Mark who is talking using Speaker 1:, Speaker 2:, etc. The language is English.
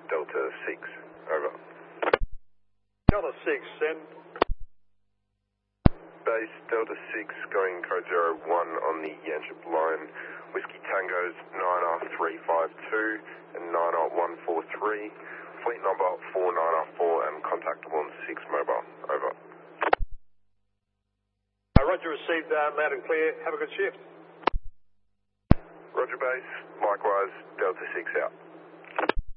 Speaker 1: Delta 6, over.
Speaker 2: Delta 6, send.
Speaker 1: Base Delta 6 going code 01 on the Yanchep line. Whiskey Tangos 9R352 and 9R143. Fleet number 49R4 and contactable on 6 mobile, over.
Speaker 2: Roger, received loud and clear. Have a good shift.
Speaker 1: Roger base, likewise, Delta 6 out.